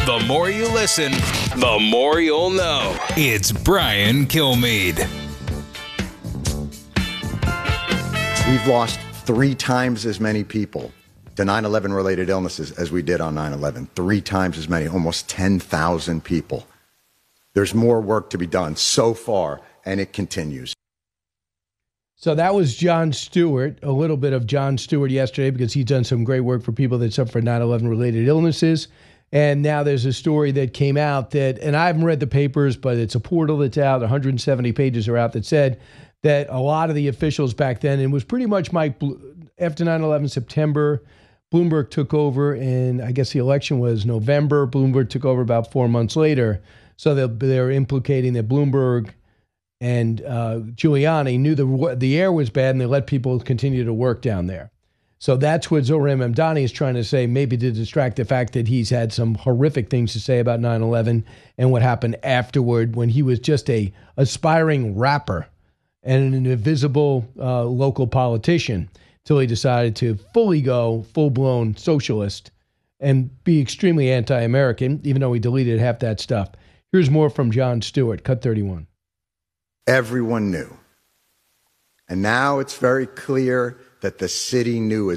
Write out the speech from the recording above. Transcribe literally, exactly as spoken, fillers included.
The more you listen, the more you'll know. It's Brian Kilmeade. We've lost three times as many people to nine eleven related illnesses as we did on nine eleven. Three times as many, almost ten thousand people. There's more work to be done so far, and it continues. So that was Jon Stewart, a little bit of Jon Stewart yesterday, because he's done some great work for people that suffer from nine eleven related illnesses. And now there's a story that came out that, and I haven't read the papers, but it's a portal that's out, one hundred seventy pages are out, that said that a lot of the officials back then, and it was pretty much Mike, after nine eleven September, Bloomberg took over, and I guess the election was November. Bloomberg took over about four months later. So they're, they're implicating that Bloomberg and uh, Giuliani knew the the air was bad, and they let people continue to work down there. So that's what Zohran Mamdani is trying to say, maybe to distract the fact that he's had some horrific things to say about nine eleven and what happened afterward, when he was just a aspiring rapper and an invisible uh, local politician, till he decided to fully go full-blown socialist and be extremely anti-American, even though he deleted half that stuff. Here's more from Jon Stewart, cut thirty-one. Everyone knew. And now it's very clear that the city knew as